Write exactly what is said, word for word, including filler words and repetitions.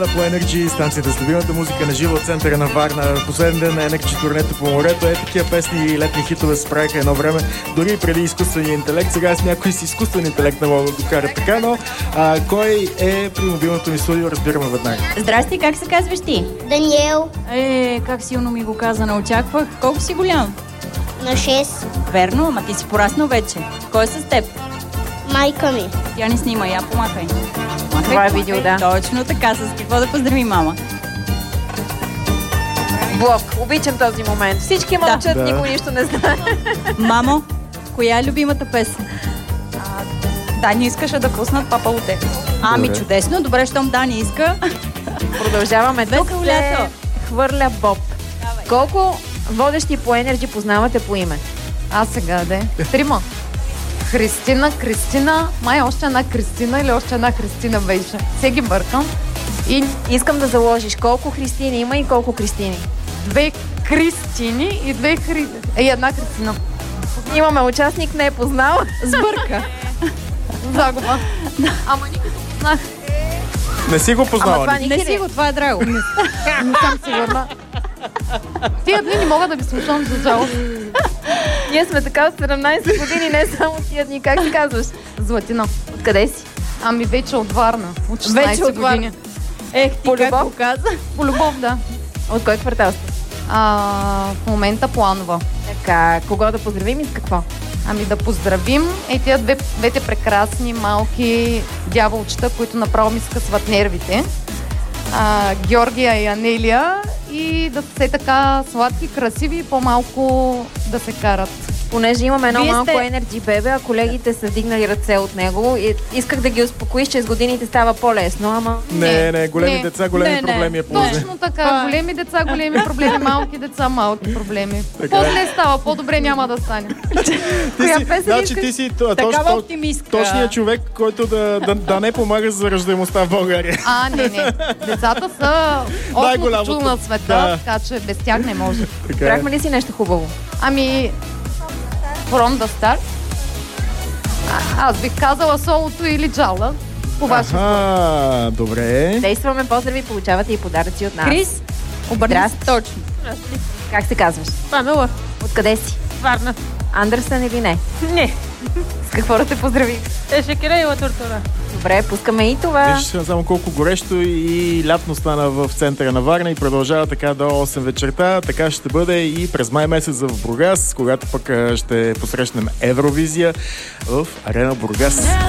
По Energy, станцията с любимата музика на живо от центъра на Варна. Последен ден на Energy турнето по морето. Е, такива песни и летни хитове се правиха едно време, дори преди изкуствения интелект. Сега с някой с изкуствен интелект не мога да го карат така, но а, кой е при мобилното ни студио, разбираме веднага. Здрасти, как се казваш ти? Даниел. Е, как силно ми го каза, не очаквах. Колко си голям? На шест. Верно, ама ти си пораснал вече. Кой е с теб? Майка ми. Тя не снима, я помахай. Махай, Това е помахай. видео, да. Точно така, с какво да поздрави мама? Блок. Обичам този момент. Всички мълчат, Да. никой нищо не знае. Мамо, коя е любимата песен? А, Дани искаше да пуснат Папа Луте. Ами Добре. чудесно, добре, щом Дани иска. Продължаваме. Тук Весело се лято. хвърля Боб. Давай. Колко водещи по Energy познавате по име? А сега де. Трима. Христина, Кристина, май още една Кристина или още една Христина беше. Все ги бъркам. И Искам да заложиш колко Христини има и колко Кристини. две Кристини и две Хри... И една Кристина. Имаме участник, не е познал. Сбърка. Загуба. Ама никога не познах. Не си го Ама познава. това Ники? Ники Не си ли? го, това е драго. Не съм сигурна. Тия дни не мога да ги слушам за жалост. Ние сме така от седемнайсет години, не само тия дни. Как се казваш? Златина. Откъде си? Ами вече от Варна. От шестнайсет Вече от Варна. години. Ех, ти По как любов? го каза? По любов, да. От кой квартал сте? А, в момента планова. Така, кого да поздравим и с какво? Ами да поздравим е тия две, двете прекрасни малки дяволчета, които направо ми скъсват нервите. А, Георгия и Анелия, и да са все така сладки, красиви и по-малко да се карат. Понеже имаме едно Вие малко сте- Energy бебе, а колегите са вдигнали ръце от него и исках да ги успокоиш, че с годините става по-лесно, ама... Не, не, големи Не. деца, големи Не, не. проблеми е ползе. Точно така. Големи деца, големи проблеми, малки деца, малки проблеми. Така е. По-зле става, по-добре няма да стане. Ти Коя си, песен значи искаш? ти си то- Такава точно, оптимистка. точният човек, който да, да, да не помага за раждаемостта в България. А, не, не. Децата са осмото Най-голямото. чудо на света, Да. така че без тях не може. Така е. Брахме ли си нещо хубаво? Ами, From the Start. А, аз бих казала солото или джала. По ваше избор. Аха, добре. Действаме, поздрави, получавате и подаръци от нас. Крис, обърни се Здрасти. точно. Как се казваш? Памела. Откъде си? Варна. Андерсън или не? Не. С какво да те поздрави? Е, Шекера и Латуртура. Добре, пускаме и това. Виж само колко горещо и лятно стана в центъра на Варна и продължава така до осем вечерта. Така ще бъде и през май месец в Бургас, когато пък а, ще посрещнем Евровизия в Арена Бургас.